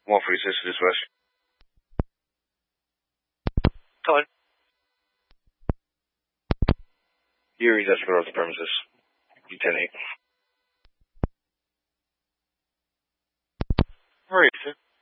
146 dispatch. Go ahead. Erie, that's for the premises. U-10-8. Where are you, sir?